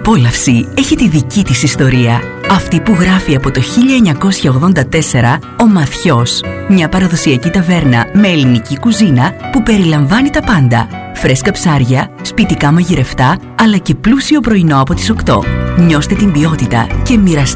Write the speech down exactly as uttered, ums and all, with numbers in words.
απόλαυση έχει τη δική της ιστορία. Αυτή που γράφει από το χίλια εννιακόσια ογδόντα τέσσερα ο Μαθιός. Μια παραδοσιακή ταβέρνα με ελληνική κουζίνα που περιλαμβάνει τα πάντα. Φρέσκα ψάρια, σπιτικά μαγειρευτά, αλλά και πλούσιο πρωινό από τις οκτώ. Νιώστε την ποιότητα και μοιραστείτε